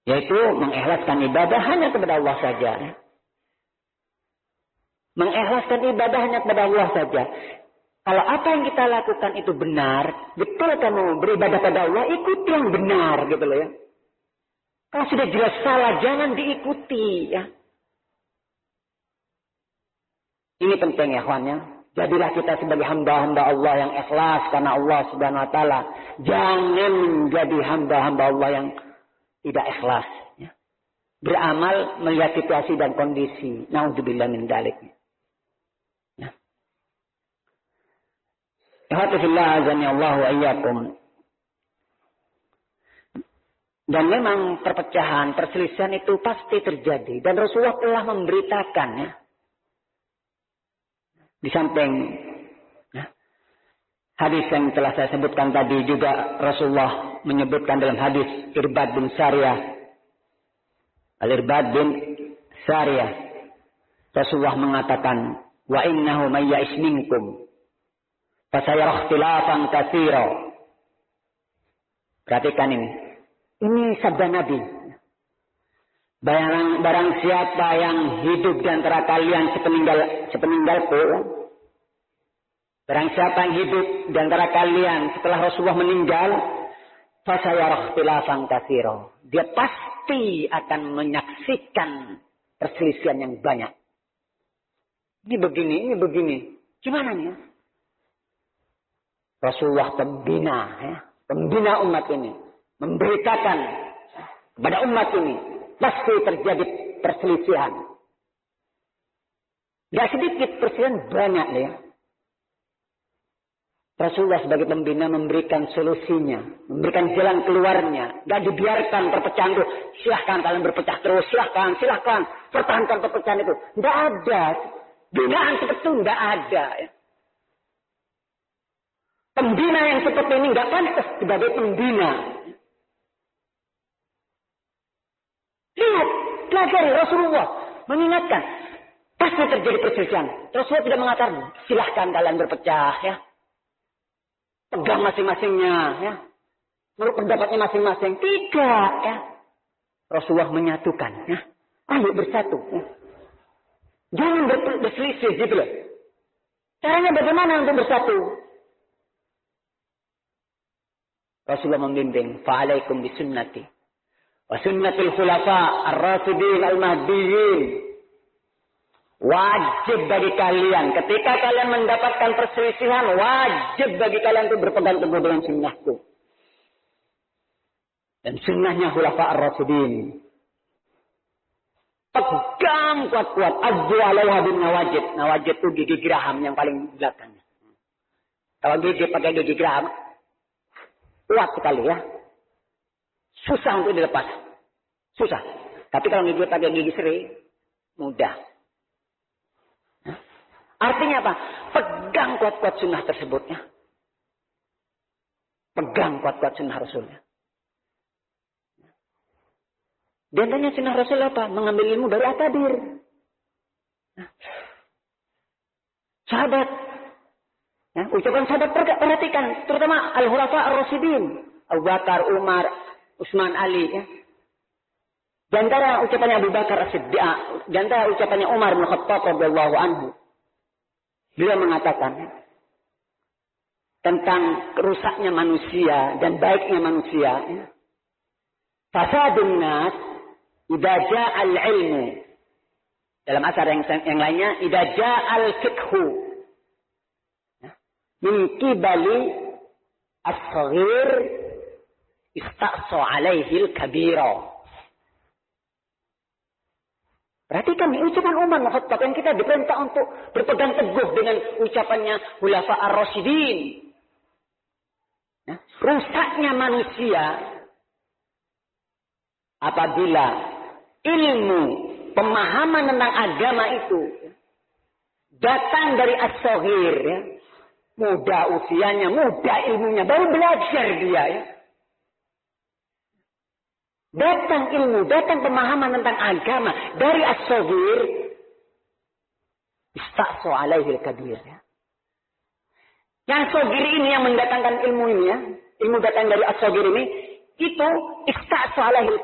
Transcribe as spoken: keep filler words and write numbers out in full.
Yaitu mengikhlaskan ibadah hanya kepada Allah saja. Mengikhlaskan ibadah hanya kepada Allah saja. Kalau apa yang kita lakukan itu benar, betul kamu beribadah pada Allah, ikuti yang benar gitu loh ya. Kalau sudah jelas salah, jangan diikuti ya. Ini penting ya kawannya. Jadilah kita sebagai hamba-hamba Allah yang ikhlas karena Allah Subhanahu wa taala. Jangan menjadi hamba-hamba Allah yang tidak ikhlas ya. Beramal melihat situasi dan kondisi. Nauzubillah min dzalik. Ya. Alhamdulillah azani Allah wa iyyakum. Dan memang perpecahan, perselisihan itu pasti terjadi. Dan Rasulullah telah memberitakan ya. Di samping ya, hadis yang telah saya sebutkan tadi juga Rasulullah menyebutkan dalam hadis Irbad bin Sariyah. Al-Irbad bin Sariyah. Rasulullah mengatakan, "Wa innahu may ya'ish minkum fasayara ikhtilafan katsira." Perhatikan ini. Ini sabda Nabi. Barang, barang siapa yang hidup di antara kalian sepeninggal sepeninggalku, barang siapa yang hidup di antara kalian setelah Rasulullah meninggal, fasayara ikhtilafan katsira. Dia pasti akan menyaksikan perselisihan yang banyak. Ini begini, ini begini. Gimana nih? Rasulullah pembina, ya, pembina umat ini, memberitakan kepada umat ini pasti terjadi perselisihan. Gak sedikit perselisihan, banyak ya. Rasulullah sebagai pembina memberikan solusinya, memberikan jalan keluarnya. Gak dibiarkan perpecahan itu. Silahkan kalian berpecah terus, silahkan, silahkan. Pertahankan perpecahan itu. Gak ada. Binaan seperti itu gak ada. Ya. Pembina yang seperti ini gak pantas sebagai pembina. Lihat, pelajari Rasulullah mengingatkan. Pasti terjadi perselisihan. Rasulullah tidak mengatakan, silahkan kalian berpecah ya. Pegang masing-masingnya, ya. Menurut pendapatnya masing-masing. Tidak, ya. Rasulullah menyatukan, ya. Ayo bersatu, ya. Jangan berselisih, gitu loh. Caranya bagaimana untuk bersatu? Rasulullah membimbing, fa'alaikum bisunnati. Wa sunnatil khulafa ar-rasidin al-mahdiyyin. Wajib bagi kalian, ketika kalian mendapatkan perselisihan, wajib bagi kalian untuk berpegang teguh dengan sunnahku. Dan sunnahnya khulafa ar-rasyidin. Pegang kuat-kuat. Adzu alaiha bin nawajid. Nawajid itu gigi geraham yang paling belakang. Kalau gigi pakai gigi geraham, kuat sekali ya. Susah untuk dilepas. Susah. Tapi kalau gigi pakai gigi seri, mudah. Artinya apa? Pegang kuat-kuat sunnah tersebutnya. Pegang kuat-kuat sunnah Rasulnya. Dan tanya sunnah Rasul apa? Mengambil ilmu dari akadir. Nah. Sahabat. Ya, ucapan sahabat perhatikan. Terutama Al-Khulafa Ar-Rasyidin. Abu Bakar, Umar, Utsman, Ali. Ya. Di antara ucapannya Abu Bakar As-Siddiq. Di antara ucapannya Umar bin Khattab radhiyallahu anhu. Beliau mengatakan tentang rusaknya manusia dan baiknya manusia. Fasadun nas idza ja'al ilmu. Dalam asar yang, yang lainnya, idza ja'al fiqhu. Min qibali as-saghir istaqsa 'alaihi al-kabira. Perhatikan nih ucapan Umar bin Khattab yang kita diperintah untuk berpegang teguh dengan ucapannya Khulafa Ar-Rasyidin. Nah, rusaknya manusia apabila ilmu, pemahaman tentang agama itu datang dari as-saghir, ya. Muda usianya, muda ilmunya, baru belajar dia ya. Datang ilmu, datang pemahaman tentang agama dari as-saghir, istaqsa 'alaihi al-kabir ya. Yang saghir ini yang mendatangkan ilmu ini ya, ilmu datang dari as-saghir ini, itu istaqsa 'alaihi